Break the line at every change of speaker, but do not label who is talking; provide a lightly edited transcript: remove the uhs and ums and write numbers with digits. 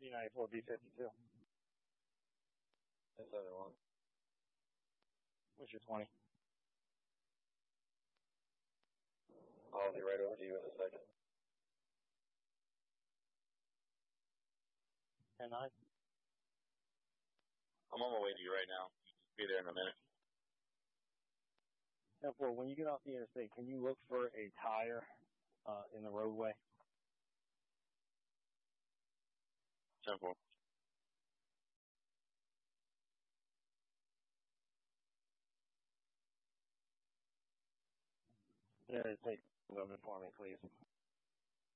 B94 B52.
That's the other one.
What's your 20?
I'll be right over to you in a second.
10-9.
I'm on my way to you right now. Be there in a minute.
10-4, when you get off the interstate, can you look for a tire in the roadway?
10-4.
Yeah, take a little bit for me, please.